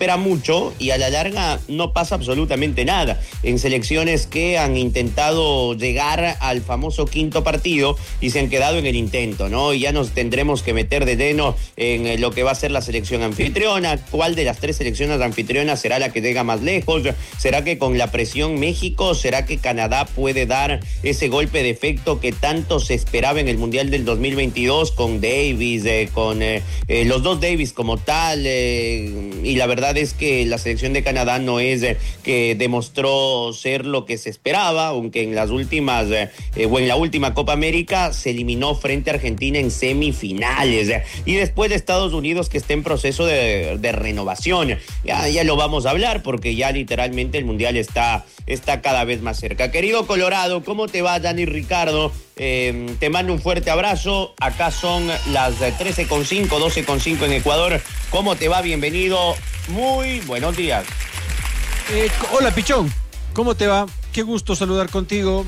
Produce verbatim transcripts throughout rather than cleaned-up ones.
espera mucho y a la larga no pasa absolutamente nada. En selecciones que han intentado llegar al famoso quinto partido y se han quedado en el intento, ¿no? Y ya nos tendremos que meter de lleno en lo que va a ser la selección anfitriona. ¿Cuál de las tres selecciones anfitrionas será la que llega más lejos? ¿Será que con la presión México? ¿Será que Canadá puede dar ese golpe de efecto que tanto se esperaba en el Mundial del dos mil veintidós con Davis, eh, con eh, eh, los dos Davis como tal? Eh, y la verdad es que la selección de Canadá no es eh, que demostró ser lo que se esperaba, aunque en las últimas eh, eh, o en la última Copa América se eliminó frente a Argentina en semifinales, eh, y después de Estados Unidos, que está en proceso de, de renovación. Ya, ya lo vamos a hablar porque ya literalmente el Mundial está, está cada vez más cerca. Querido Colorado, ¿cómo te va, Dani Ricardo? Eh, te mando un fuerte abrazo. Acá son las trece con cinco, doce con cinco en Ecuador. ¿Cómo te va? Bienvenido. Muy buenos días. Eh, hola, Pichón. ¿Cómo te va? Qué gusto saludar contigo,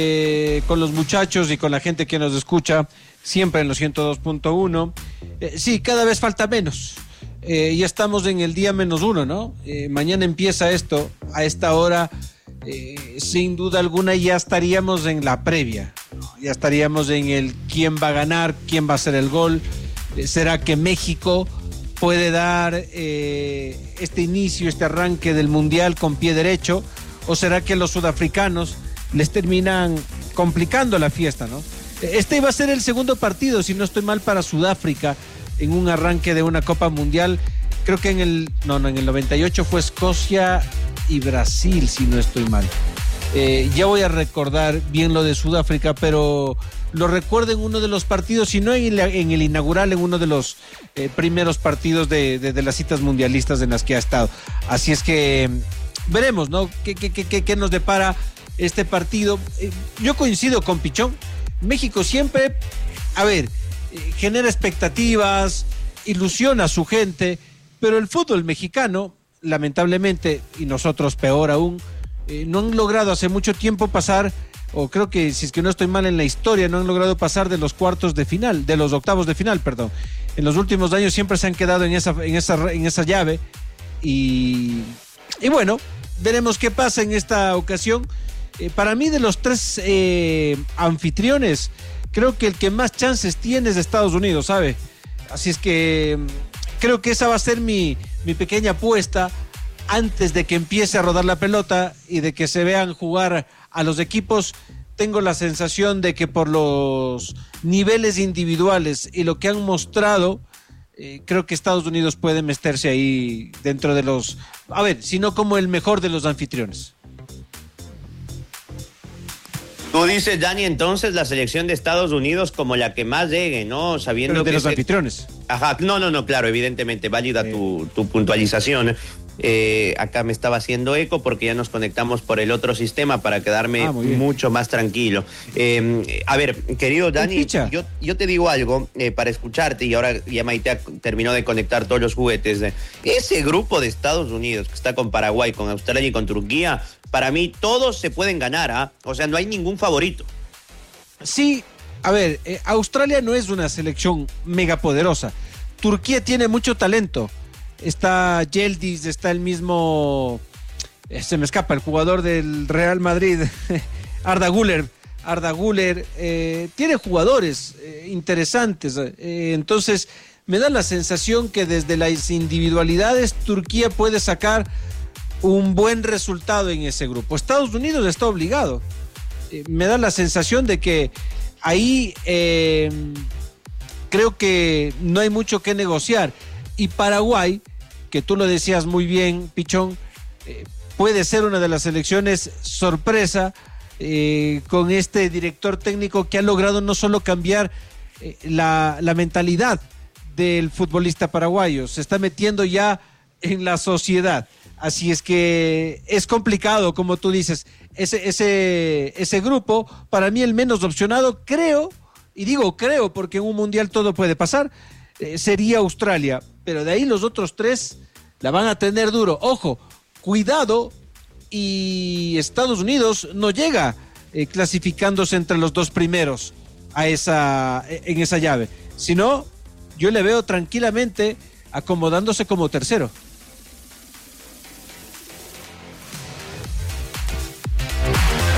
eh, con los muchachos y con la gente que nos escucha, siempre en los ciento dos punto uno. Eh, sí, cada vez falta menos. Eh, ya estamos en el día menos uno, ¿no? Eh, mañana empieza esto. A esta hora, eh, sin duda alguna, ya estaríamos en la previa, ¿no? Ya estaríamos en el quién va a ganar, quién va a hacer el gol. Eh, ¿Será que México puede dar eh, este inicio, este arranque del Mundial con pie derecho? ¿O será que los sudafricanos les terminan complicando la fiesta, ¿no? Este iba a ser el segundo partido, si no estoy mal, para Sudáfrica en un arranque de una Copa Mundial. Creo que en el, no, no, en el noventa y ocho fue Escocia y Brasil, si no estoy mal. Eh, ya voy a recordar bien lo de Sudáfrica, pero lo recuerdo en uno de los partidos, si no en el, en el inaugural, en uno de los eh, primeros partidos de, de, de las citas mundialistas en las que ha estado. Así es que veremos, ¿no? ¿Qué, qué, qué, qué nos depara este partido? Eh, yo coincido con Pichón. México siempre, a ver, eh, genera expectativas, ilusiona a su gente, pero el fútbol mexicano, lamentablemente, y nosotros peor aún, eh, no han logrado hace mucho tiempo pasar, o creo que, si es que no estoy mal en la historia, no han logrado pasar de los cuartos de final, de los octavos de final, perdón. En los últimos años siempre se han quedado en esa, en esa, en esa llave, y, y bueno, veremos qué pasa en esta ocasión. Eh, para mí, de los tres eh, anfitriones, creo que el que más chances tiene es de Estados Unidos, ¿sabe? Así es que creo que esa va a ser mi, mi pequeña apuesta antes de que empiece a rodar la pelota y de que se vean jugar a los equipos. Tengo la sensación de que por los niveles individuales y lo que han mostrado, eh, creo que Estados Unidos puede meterse ahí dentro de los, a ver, si no como el mejor de los anfitriones. Tú dices, Dani, entonces la selección de Estados Unidos como la que más llegue, ¿no? Sabiendo Pero de que los se... anfitriones. Ajá, no, no, no, claro, evidentemente, válida eh. tu, tu puntualización. Eh, acá me estaba haciendo eco porque ya nos conectamos por el otro sistema para quedarme ah, mucho más tranquilo. Eh, a ver, querido Dani, yo, yo te digo algo eh, para escucharte, y ahora ya Maite terminó de conectar todos los juguetes. Eh. Ese grupo de Estados Unidos que está con Paraguay, con Australia y con Turquía, para mí todos se pueden ganar, ¿ah? ¿eh? O sea, no hay ningún favorito. Sí, a ver, eh, Australia no es una selección megapoderosa. Turquía tiene mucho talento. Está Yildiz, está el mismo, eh, se me escapa, el jugador del Real Madrid, Arda Güler. Arda Güler eh, tiene jugadores eh, interesantes. Eh, entonces, me da la sensación que desde las individualidades Turquía puede sacar un buen resultado en ese grupo. Estados Unidos está obligado. Eh, me da la sensación de que ahí eh, creo que no hay mucho que negociar. Y Paraguay, que tú lo decías muy bien, Pichón, eh, puede ser una de las selecciones sorpresa eh, con este director técnico que ha logrado no solo cambiar eh, la, la mentalidad del futbolista paraguayo, se está metiendo ya en la sociedad. Así es que es complicado, como tú dices, ese, ese, ese grupo, para mí el menos opcionado, creo, y digo creo porque en un mundial todo puede pasar, eh, sería Australia, pero de ahí los otros tres la van a tener duro. Ojo, cuidado, y Estados Unidos no llega eh, clasificándose entre los dos primeros a esa, en esa llave, sino yo le veo tranquilamente acomodándose como tercero.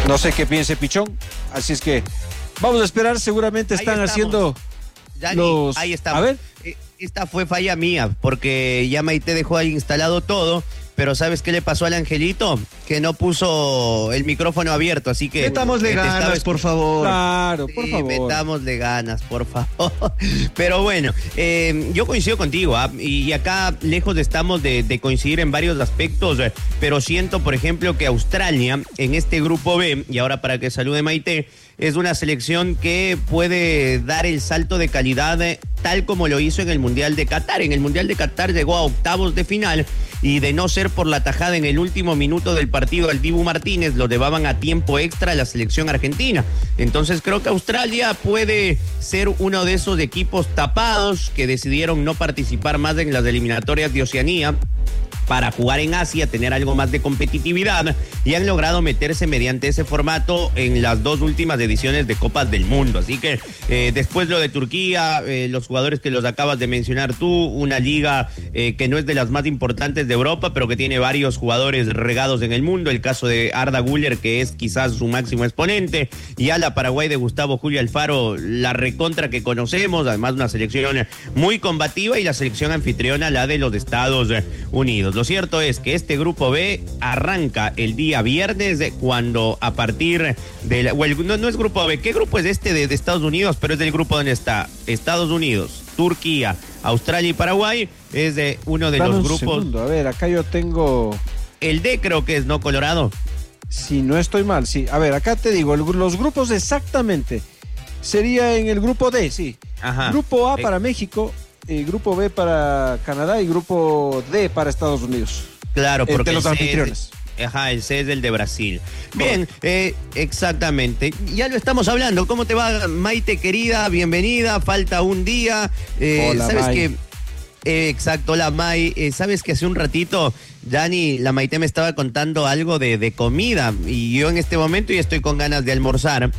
No sé qué piense Pichón, así es que vamos a esperar, seguramente están haciendo Dani, los... ahí estamos. A ver. Esta fue falla mía, porque ya Maite dejó ahí instalado todo, pero ¿sabes qué le pasó al angelito? Que no puso el micrófono abierto, así que... Metámosle ganas, estaba... por favor. Claro, por sí, favor. Metámosle ganas, por favor. Pero bueno, eh, yo coincido contigo, ¿eh? y acá lejos estamos de, de coincidir en varios aspectos, eh, pero siento, por ejemplo, que Australia, en este grupo B, y ahora para que salude Maite, es una selección que puede dar el salto de calidad eh, tal como lo hizo en el Mundial de Qatar. En el Mundial de Qatar llegó a octavos de final y de no ser por la tajada en el último minuto del partido al Dibu Martínez, lo llevaban a tiempo extra a la selección argentina. Entonces creo que Australia puede ser uno de esos equipos tapados que decidieron no participar más en las eliminatorias de Oceanía para jugar en Asia, tener algo más de competitividad, y han logrado meterse mediante ese formato en las dos últimas ediciones de Copas del Mundo. Así que eh, después lo de Turquía, eh, los jugadores que los acabas de mencionar tú, una liga eh, que no es de las más importantes de Europa, pero que tiene varios jugadores regados en el mundo, el caso de Arda Güler, que es quizás su máximo exponente, y a la Paraguay de Gustavo Julio Alfaro, la recontra que conocemos, además una selección muy combativa, y la selección anfitriona, la de los Estados Unidos. Lo cierto es que este grupo B arranca el día viernes cuando a partir de la, well, no, no es grupo B, ¿qué grupo es este de, de Estados Unidos? Pero es del grupo donde está Estados Unidos, Turquía, Australia y Paraguay. Es de uno de Dame los un grupos. Segundo. A ver, acá yo tengo el D, creo que es, ¿no, Colorado? Si no estoy mal, sí. A ver, acá te digo, el, los grupos exactamente. Sería en el grupo D, sí. Ajá. Grupo A eh. para México, eh, grupo B para Canadá y grupo D para Estados Unidos. Claro, porque eh, de los anfitriones. Es, ajá, el C es del de Brasil. Bien, eh, exactamente. Ya lo estamos hablando. ¿Cómo te va, Maite, querida? Bienvenida. Falta un día. Eh, Hola, ¿sabes May. qué? Eh, exacto, la May. Eh, ¿Sabes que hace un ratito, Dani, la Maite me estaba contando algo de, de comida? Y yo en este momento ya estoy con ganas de almorzar.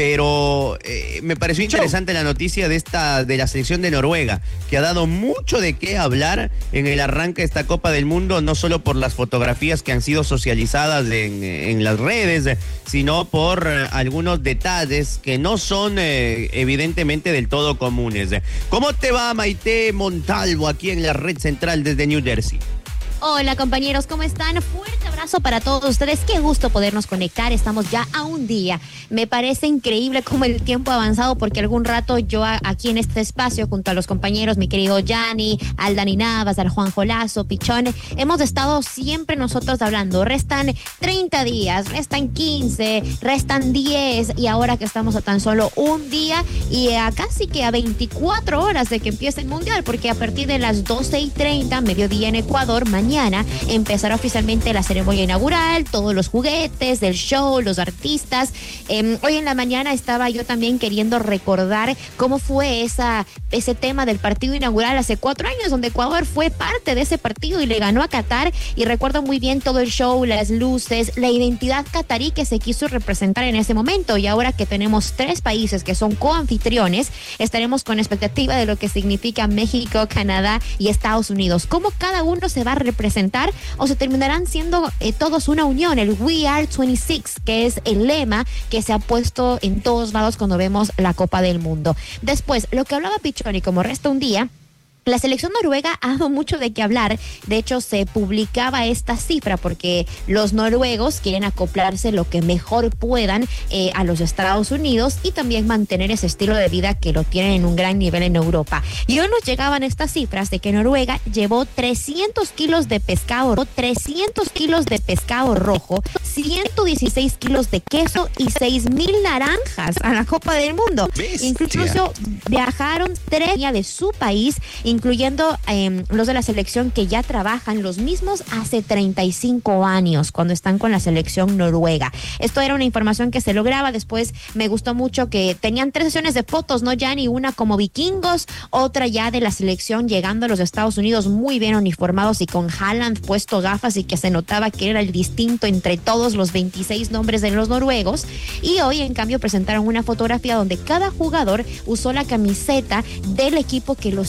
Pero eh, me pareció interesante la noticia de esta de la selección de Noruega, que ha dado mucho de qué hablar en el arranque de esta Copa del Mundo, no solo por las fotografías que han sido socializadas en, en las redes, sino por eh, algunos detalles que no son eh, evidentemente del todo comunes. ¿Cómo te va, Maite Montalvo, aquí en la red central desde New Jersey? Hola compañeros, ¿cómo están? Fuerte abrazo para todos ustedes, qué gusto podernos conectar, estamos ya a un día. Me parece increíble cómo el tiempo ha avanzado, porque algún rato yo a, aquí en este espacio, junto a los compañeros, mi querido Yanni, al Dani Navas, al Juan Jolazo, Pichón, hemos estado siempre nosotros hablando. Restan treinta días, restan quince, restan diez, y ahora que estamos a tan solo un día y a casi que a veinticuatro horas de que empiece el Mundial, porque a partir de las doce y treinta, mediodía en Ecuador, mañana Mañana empezará oficialmente la ceremonia inaugural, todos los juguetes del show, los artistas. Eh, hoy en la mañana estaba yo también queriendo recordar cómo fue esa, ese tema del partido inaugural hace cuatro años, donde Ecuador fue parte de ese partido y le ganó a Qatar. Y recuerdo muy bien todo el show, las luces, la identidad catarí que se quiso representar en ese momento. Y ahora que tenemos tres países que son coanfitriones, estaremos con expectativa de lo que significa México, Canadá y Estados Unidos. Cómo cada uno se va a representar presentar o se terminarán siendo eh, todos una unión, el We Are veintiséis, que es el lema que se ha puesto en todos lados cuando vemos la Copa del Mundo. Después, lo que hablaba Pichoni, como resta un día, la selección noruega ha dado mucho de qué hablar. De hecho, se publicaba esta cifra porque los noruegos quieren acoplarse lo que mejor puedan eh, a los Estados Unidos y también mantener ese estilo de vida que lo tienen en un gran nivel en Europa. Y hoy nos llegaban estas cifras de que Noruega llevó trescientos kilos de pescado, trescientos kilos de pescado rojo, ciento dieciséis kilos de queso y seis mil naranjas a la Copa del Mundo. Bestia. Incluso viajaron tres de su país, incluyendo eh, los de la selección que ya trabajan los mismos hace treinta y cinco años cuando están con la selección noruega. Esto era una información que se lograba. Después me gustó mucho que tenían tres sesiones de fotos, ¿no, Yanni? Una como vikingos, otra ya de la selección llegando a los Estados Unidos muy bien uniformados y con Haaland puesto gafas y que se notaba que era el distinto entre todos los veintiséis nombres de los noruegos. Y hoy en cambio presentaron una fotografía donde cada jugador usó la camiseta del equipo que los hizo debutar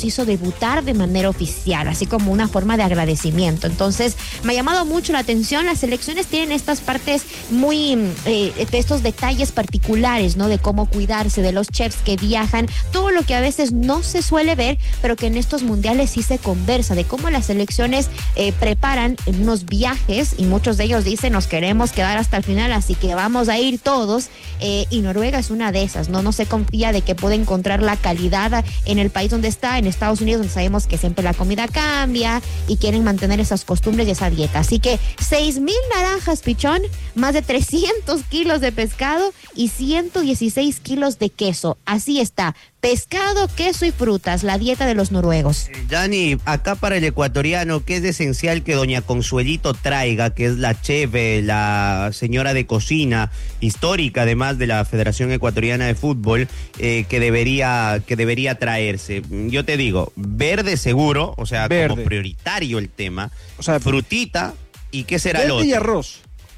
debutar de manera oficial, así como una forma de agradecimiento. Entonces, me ha llamado mucho la atención. Las selecciones tienen estas partes muy, eh, de estos detalles particulares, ¿no? De cómo cuidarse, de los chefs que viajan, todo lo que a veces no se suele ver, pero que en estos mundiales sí se conversa, de cómo las selecciones eh, preparan unos viajes, y muchos de ellos dicen, nos queremos quedar hasta el final, así que vamos a ir todos, eh, y Noruega es una de esas, ¿no? No se confía de que puede encontrar la calidad en el país donde está, en Estados Unidos, donde sabemos que siempre la comida cambia y quieren mantener esas costumbres y esa dieta. Así que seis mil naranjas, Pichón, más de trescientos kilos de pescado y ciento dieciséis kilos de queso. Así está. Pescado, queso y frutas, la dieta de los noruegos. Dani, acá para el ecuatoriano, ¿qué es esencial que doña Consuelito traiga, que es la chef, la señora de cocina, histórica además de la Federación Ecuatoriana de Fútbol, eh, que debería que debería traerse? Yo te digo, verde seguro, o sea, verde, como prioritario el tema, o sea, frutita, ¿y qué será lo otro? Verde y arroz.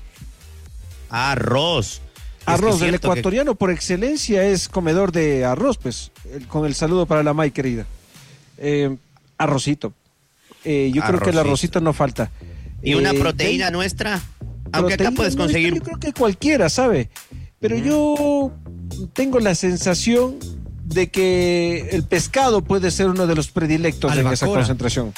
Arroz. Arroz, el ecuatoriano que... por excelencia es comedor de arroz, pues, el, con el saludo para la May querida. Eh, arrocito. Eh, yo arrocito. creo que el arrocito no falta. ¿Y eh, una proteína de... nuestra? Aunque acá puedes conseguir... Nuestra, yo creo que cualquiera, ¿sabe? Pero mm. yo tengo la sensación de que el pescado puede ser uno de los predilectos Albacora. en esa concentración.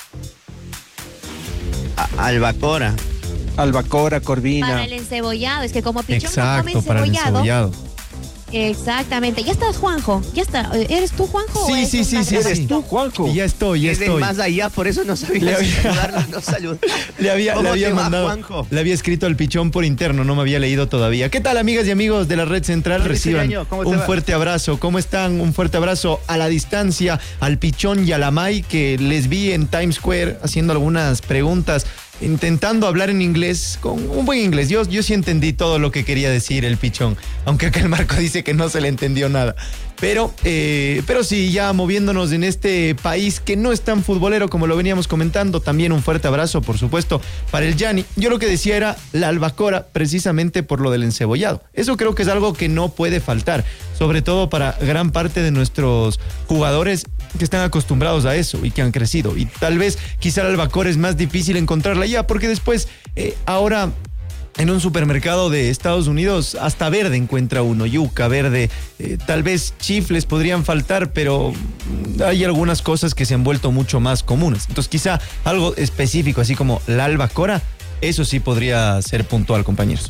A- albacora. Albacora, corvina. Para el encebollado, es que como Pichón Exacto, no come para el encebollado. Exactamente. Ya estás, Juanjo. Ya está. ¿Eres tú, Juanjo? Sí, sí, sí, sí. ¿Eres tú, Juanjo? Ya estoy, ya es estoy. De más allá, por eso no sabía le había... saludarlo, no salud. Le había, le había va, mandado, Juanjo? le había escrito al Pichón por interno, no me había leído todavía. ¿Qué tal, amigas y amigos de la Red Central? Reciban un fuerte abrazo. ¿Cómo están? Un fuerte abrazo a la distancia, al Pichón y a la May, que les vi en Times Square haciendo algunas preguntas, intentando hablar en inglés, con un buen inglés. Yo, yo sí entendí todo lo que quería decir el Pichón, aunque acá el Marco dice que no se le entendió nada. Pero, eh, pero sí, ya moviéndonos en este país que no es tan futbolero como lo veníamos comentando, también un fuerte abrazo, por supuesto, para el Gianni. Yo lo que decía era la albacora, precisamente por lo del encebollado. Eso creo que es algo que no puede faltar, sobre todo para gran parte de nuestros jugadores que están acostumbrados a eso y que han crecido. Y tal vez quizá la albacora es más difícil encontrarla ya, porque después, eh, ahora... en un supermercado de Estados Unidos hasta verde encuentra uno, yuca, verde, eh, tal vez chifles podrían faltar, pero hay algunas cosas que se han vuelto mucho más comunes. Entonces quizá algo específico, así como la albacora, eso sí podría ser puntual, compañeros.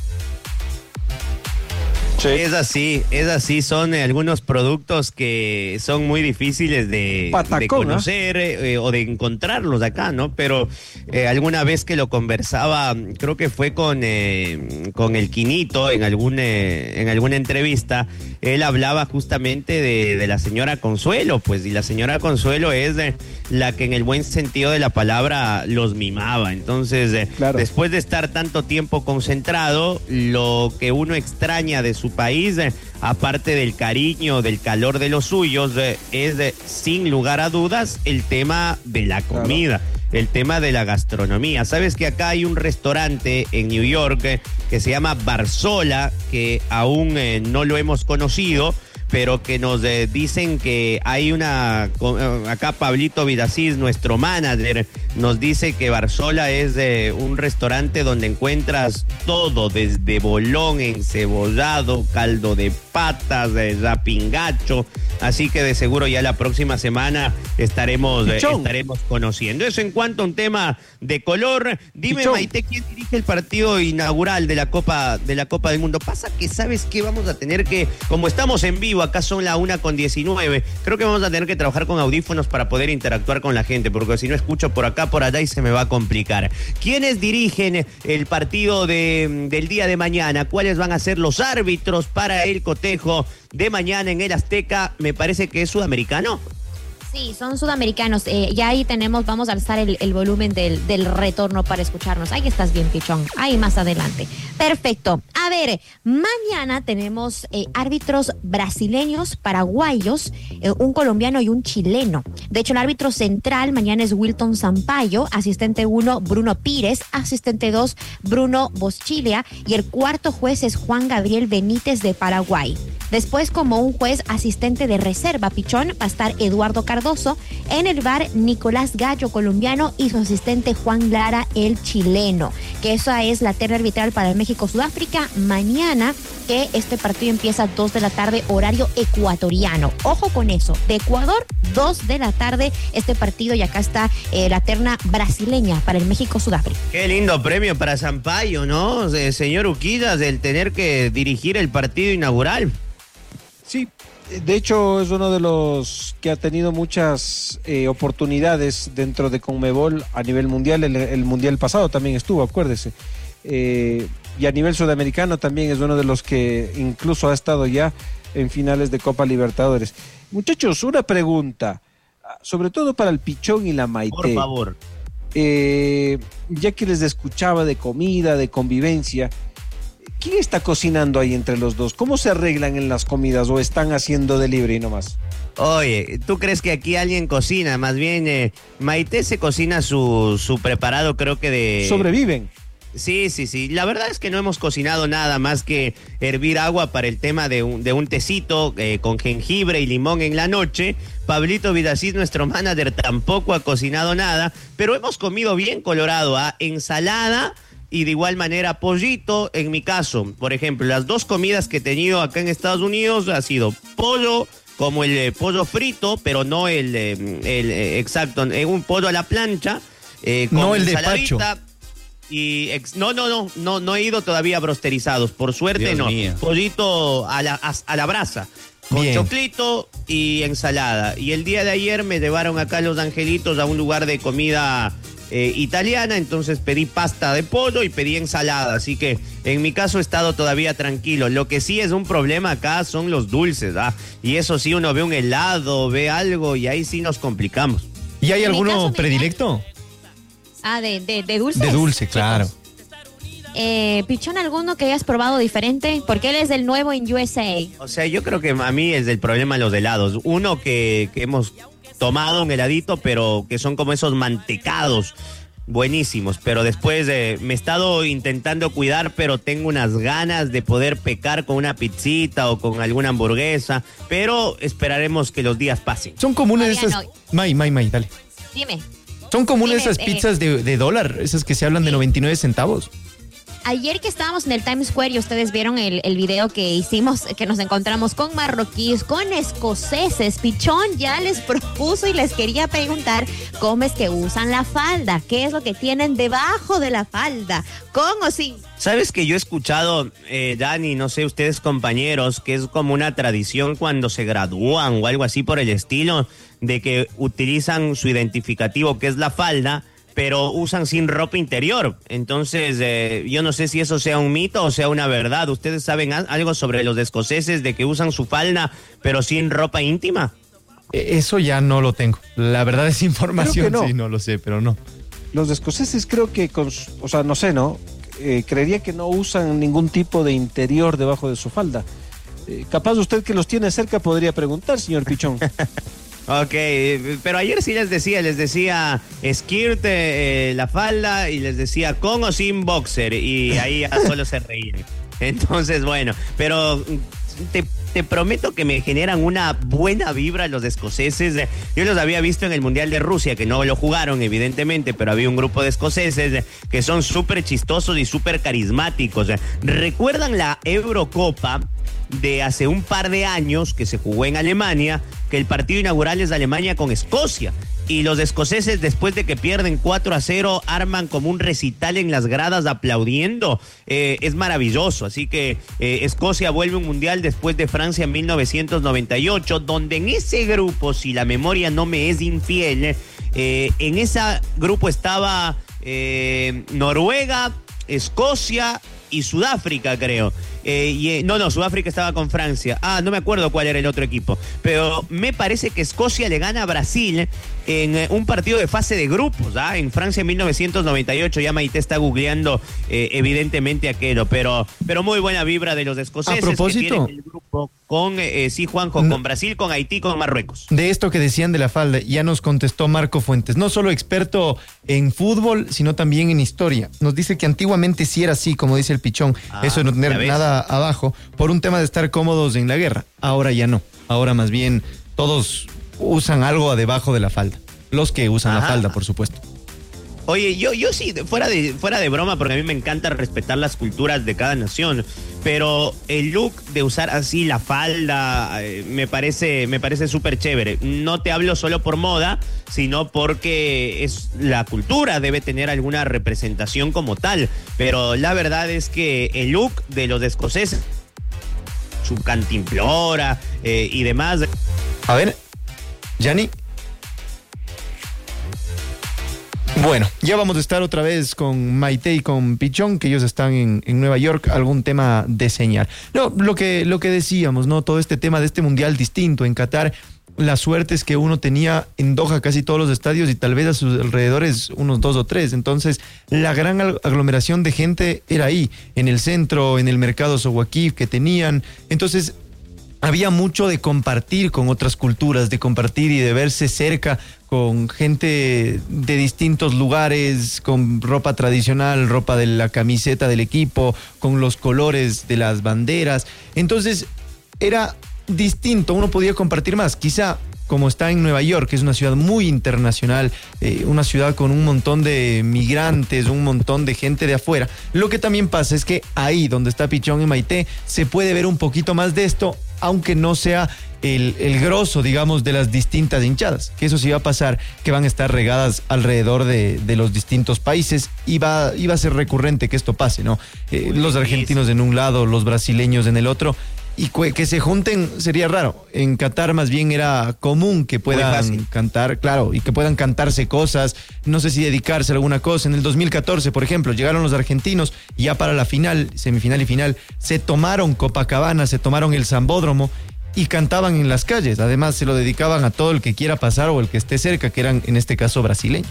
Sí. Es así, es así, son eh, algunos productos que son muy difíciles de, Patacón, de conocer, ¿eh? Eh, o de encontrarlos acá, ¿no? Pero eh, alguna vez que lo conversaba, creo que fue con, eh, con el Quinito en, algún, eh, en alguna entrevista, él hablaba justamente de, de la señora Consuelo, pues, y la señora Consuelo es eh, la que en el buen sentido de la palabra los mimaba. Entonces, eh, claro. después de estar tanto tiempo concentrado, lo que uno extraña de su país, eh, aparte del cariño, del calor de los suyos, eh, es eh, sin lugar a dudas el tema de la comida, claro. el tema de la gastronomía. Sabes que acá hay un restaurante en New York eh, que se llama Barzola, que aún eh, no lo hemos conocido, pero que nos eh, dicen que hay una, acá Pablito Vidasís, nuestro manager, nos dice que Barzola es eh, un restaurante donde encuentras todo, desde bolón, encebollado, caldo de patas, eh, rapingacho, así que de seguro ya la próxima semana estaremos, eh, estaremos conociendo. Eso en cuanto a un tema de color. Dime, Pichón. Maite, ¿quién dirige el partido inaugural de la Copa, de la Copa del Mundo? Pasa que, ¿sabes qué? Vamos a tener que, como estamos en vivo, acá son la una con diecinueve, creo que vamos a tener que trabajar con audífonos para poder interactuar con la gente, porque si no escucho por acá, por allá y se me va a complicar. ¿Quiénes dirigen el partido de, del día de mañana? ¿Cuáles van a ser los árbitros para el cotejo de mañana en el Azteca? Me parece que es sudamericano. Sí, son sudamericanos. Eh, ya ahí tenemos, vamos a alzar el, el volumen del, del retorno para escucharnos. Ahí estás bien, Pichón. Ahí más adelante. Perfecto. A ver, mañana tenemos eh, árbitros brasileños, paraguayos, eh, un colombiano y un chileno. De hecho, el árbitro central mañana es Wilton Sampaio, asistente uno, Bruno Pires, asistente dos, Bruno Boschilia, y el cuarto juez es Juan Gabriel Benítez de Paraguay. Después, como un juez asistente de reserva, Pichón, va a estar Eduardo Cardoso. En el V A R, Nicolás Gallo, colombiano, y su asistente Juan Lara, el chileno. Que esa es la terna arbitral para el México-Sudáfrica mañana, que este partido empieza a dos de la tarde, horario ecuatoriano. Ojo con eso, de Ecuador, dos de la tarde este partido, y acá está eh, la terna brasileña para el México-Sudáfrica. Qué lindo premio para Sampaio, ¿no? Eh, señor Uquillas, el tener que dirigir el partido inaugural. Sí, de hecho es uno de los que ha tenido muchas eh, oportunidades dentro de Conmebol a nivel mundial. El, el mundial pasado también estuvo, acuérdese. Eh, y a nivel sudamericano también es uno de los que incluso ha estado ya en finales de Copa Libertadores. Muchachos, una pregunta, sobre todo para el Pichón y la Maite. Por favor. Eh, ya que les escuchaba de comida, de convivencia, ¿quién está cocinando ahí entre los dos? ¿Cómo se arreglan en las comidas o están haciendo delivery nomás? Oye, ¿tú crees que aquí alguien cocina? Más bien, eh, Maite se cocina su, su preparado, creo que de... ¿Sobreviven? Sí, sí, sí. La verdad es que no hemos cocinado nada más que hervir agua para el tema de un, de un tecito eh, con jengibre y limón en la noche. Pablito Vidasís, nuestro manager, tampoco ha cocinado nada, pero hemos comido bien, Colorado, ¿ah? Ensalada y de igual manera pollito. En mi caso, por ejemplo, las dos comidas que he tenido acá en Estados Unidos ha sido pollo, como el eh, pollo frito, pero no el, eh, el eh, exacto, eh, un pollo a la plancha. Eh, con no el de Pacho. Y ex, no, no, no, no, no he ido todavía brosterizados, por suerte. Dios no. Mío. Pollito a la, a, a la brasa, con Bien. choclito y ensalada. Y el día de ayer me llevaron acá Los Angelitos a un lugar de comida eh, italiana, entonces pedí pasta de pollo y pedí ensalada, así que en mi caso he estado todavía tranquilo. Lo que sí es un problema acá son los dulces, ¿ah? Y eso sí, uno ve un helado, ve algo y ahí sí nos complicamos. ¿Y hay alguno predilecto? Ah, de, de, de dulce. De dulce, claro. Eh, Pichón, ¿alguno que hayas probado diferente? Porque él es el nuevo en U S A. O sea, yo creo que a mí es el problema los helados. Uno que, que hemos tomado un heladito, pero que son como esos mantecados buenísimos. Pero después eh, me he estado intentando cuidar, pero tengo unas ganas de poder pecar con una pizzita o con alguna hamburguesa. Pero esperaremos que los días pasen. Son comunes esas... No. May, May, May, dale. Dime. Son comunes Dime, esas pizzas eh, de, de dólar, esas que se hablan sí. de noventa y nueve centavos. Ayer que estábamos en el Times Square y ustedes vieron el, el video que hicimos, que nos encontramos con marroquíes, con escoceses, Pichón ya les propuso y les quería preguntar cómo es que usan la falda, qué es lo que tienen debajo de la falda, con o sin. Sabes que yo he escuchado, eh, Dani, no sé, ustedes compañeros, que es como una tradición cuando se gradúan o algo así por el estilo, de que utilizan su identificativo, que es la falda, pero usan sin ropa interior. Entonces, eh, yo no sé si eso sea un mito o sea una verdad. ¿Ustedes saben algo sobre los escoceses de que usan su falda, pero sin ropa íntima? Eso ya no lo tengo. La verdad es información, no. sí, no lo sé, pero no. Los escoceses creo que, con, o sea, no sé, ¿no? Eh, creería que no usan ningún tipo de interior debajo de su falda. Eh, capaz usted que los tiene cerca podría preguntar, señor Pichón. Ok, pero ayer sí les decía, les decía skirt, eh, la falda, y les decía con o sin boxer, y ahí ya solo se reían. Entonces, bueno, pero te, te prometo que me generan una buena vibra los escoceses. Yo los había visto en el Mundial de Rusia, que no lo jugaron evidentemente, pero había un grupo de escoceses que son súper chistosos y súper carismáticos. ¿Recuerdan la Eurocopa de hace un par de años que se jugó en Alemania, que el partido inaugural es de Alemania con Escocia? Y los escoceses, después de que pierden cuatro a cero, arman como un recital en las gradas aplaudiendo. Eh, es maravilloso. Así que eh, Escocia vuelve un mundial después de Francia en mil novecientos noventa y ocho, donde en ese grupo, si la memoria no me es infiel, eh, en ese grupo estaba eh, Noruega, Escocia y Sudáfrica, creo. Eh, y, eh, no, no, Sudáfrica estaba con Francia. Ah, no me acuerdo cuál era el otro equipo. Pero me parece que Escocia le gana a Brasil en eh, un partido de fase de grupos, ¿ah? En Francia en mil novecientos noventa y ocho. Ya Maite está googleando eh, evidentemente aquello. Pero, pero muy buena vibra de los escoceses. A propósito, que tienen el grupo con, eh, sí, Juanjo, no, con Brasil, con Haití, con Marruecos. De esto que decían de la falda, ya nos contestó Marco Fuentes. No solo experto en fútbol, sino también en historia. Nos dice que antiguamente sí era así, como dice el Pichón. Ah, eso de no tener nada falda abajo por un tema de estar cómodos en la guerra. Ahora ya no. Ahora más bien todos usan algo debajo de la falda. Los que usan Ajá. la falda, por supuesto. Oye, yo, yo sí, fuera de, fuera de broma, porque a mí me encanta respetar las culturas de cada nación, pero el look de usar así la falda eh, me parece me parece súper chévere. No te hablo solo por moda, sino porque es la cultura, debe tener alguna representación como tal. Pero la verdad es que el look de los escoceses, su cantimplora eh, y demás... A ver, Gianni... Bueno, ya vamos a estar otra vez con Maite y con Pichón, que ellos están en, en Nueva York, algún tema de señal. No, lo que, lo que decíamos, ¿no? Todo este tema de este mundial distinto en Qatar, la suerte es que uno tenía en Doha casi todos los estadios y tal vez a sus alrededores unos dos o tres. Entonces, la gran aglomeración de gente era ahí, en el centro, en el mercado Sowakif que tenían. Entonces, había mucho de compartir con otras culturas, de compartir y de verse cerca con gente de distintos lugares, con ropa tradicional, ropa de la camiseta del equipo, con los colores de las banderas. Entonces, era distinto, uno podía compartir más. Quizá, como está en Nueva York, que es una ciudad muy internacional, eh, una ciudad con un montón de migrantes, un montón de gente de afuera, lo que también pasa es que ahí donde está Pichón y Maite se puede ver un poquito más de esto, aunque no sea el, el grosso, digamos, de las distintas hinchadas, que eso sí va a pasar, que van a estar regadas alrededor de, de los distintos países y va, y va a ser recurrente que esto pase, ¿no? Eh, los argentinos en un lado, los brasileños en el otro, y que se junten sería raro. En Qatar más bien era común que puedan cantar, claro, y que puedan cantarse cosas, no sé si dedicarse a alguna cosa. En el dos mil catorce, por ejemplo, llegaron los argentinos y ya para la final, semifinal y final, se tomaron Copacabana, se tomaron el Sambódromo y cantaban en las calles. Además, se lo dedicaban a todo el que quiera pasar o el que esté cerca, que eran en este caso brasileños.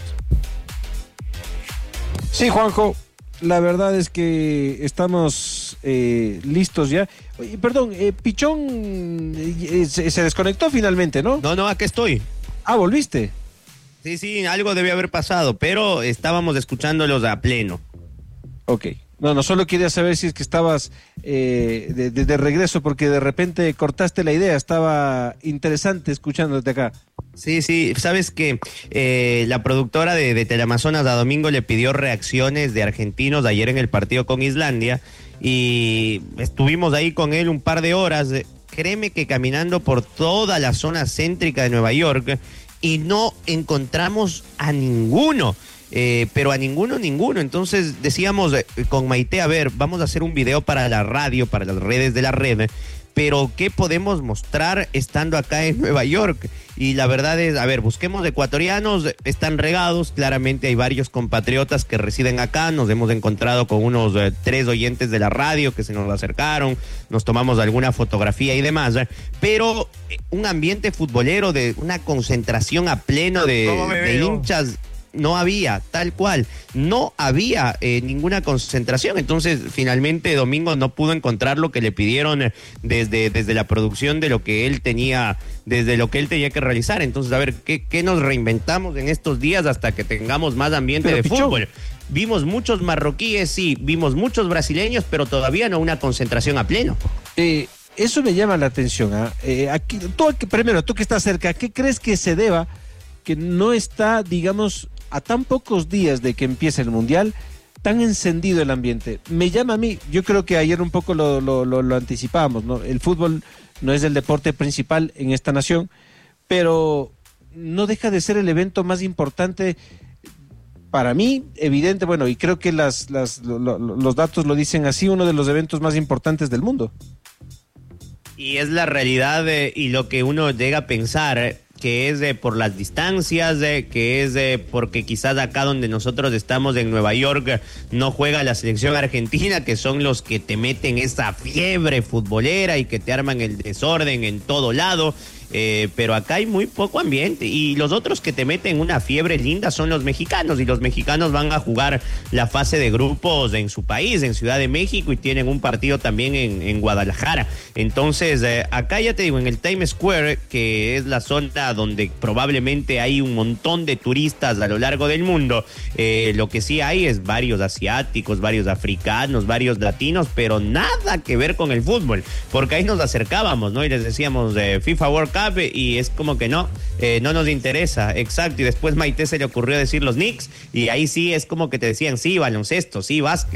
Sí, Juanjo. La verdad es que estamos eh, listos ya. Oye, perdón, eh, Pichón eh, se, se desconectó finalmente, ¿no? No, no, aquí estoy. Ah, ¿volviste? Sí, sí, algo debe haber pasado, pero estábamos escuchándolos a pleno. Ok. No, no, solo quería saber si es que estabas eh, de, de, de regreso, porque de repente cortaste la idea. Estaba interesante escuchándote acá. Sí, sí, sabes que eh, la productora de, de Teleamazonas a Domingo le pidió reacciones de argentinos ayer en el partido con Islandia y estuvimos ahí con él un par de horas. Créeme que caminando por toda la zona céntrica de Nueva York y no encontramos a ninguno. Eh, pero a ninguno, ninguno. Entonces decíamos eh, con Maite, a ver, vamos a hacer un video para la radio, para las redes de la red, pero ¿qué podemos mostrar estando acá en Nueva York? Y la verdad es, a ver, busquemos ecuatorianos, están regados, claramente hay varios compatriotas que residen acá, nos hemos encontrado con unos eh, tres oyentes de la radio que se nos acercaron, nos tomamos alguna fotografía y demás, eh, pero eh, un ambiente futbolero de una concentración a pleno de, de hinchas... No había, tal cual, no había eh, ninguna concentración. Entonces, finalmente, Domingo no pudo encontrar lo que le pidieron desde, desde la producción de lo que él tenía, desde lo que él tenía que realizar. Entonces, a ver, ¿qué, qué nos reinventamos en estos días hasta que tengamos más ambiente pero, de Pichón. Fútbol? Vimos muchos marroquíes, sí, vimos muchos brasileños, pero todavía no una concentración a pleno. Eh, eso me llama la atención. ¿eh? Eh, aquí, tú, primero, tú que estás cerca, ¿qué crees que se deba que no está, digamos, a tan pocos días de que empiece el Mundial, tan encendido el ambiente? Me llama a mí, yo creo que ayer un poco lo, lo, lo, lo anticipábamos, ¿no? El fútbol no es el deporte principal en esta nación, pero no deja de ser el evento más importante para mí, evidente, bueno, y creo que las, las, lo, lo, los datos lo dicen así, uno de los eventos más importantes del mundo. Y es la realidad eh, y lo que uno llega a pensar, eh, que es eh, por las distancias, eh, que es eh, porque quizás acá donde nosotros estamos en Nueva York eh, no juega la selección argentina, que son los que te meten esa fiebre futbolera y que te arman el desorden en todo lado. eh, pero acá hay muy poco ambiente y los otros que te meten una fiebre linda son los mexicanos y los mexicanos van a jugar la fase de grupos en su país, en Ciudad de México, y tienen un partido también en, en Guadalajara. Entonces, eh, acá ya te digo, en el Times Square, que es la zona donde probablemente hay un montón de turistas a lo largo del mundo, eh, lo que sí hay es varios asiáticos, varios africanos, varios latinos, pero nada que ver con el fútbol, porque ahí nos acercábamos, ¿no? Y les decíamos de eh, FIFA World Cup y es como que no, eh, no nos interesa, exacto, y después Maite se le ocurrió decir los Knicks y ahí sí es como que te decían, sí, baloncesto, sí, básquet.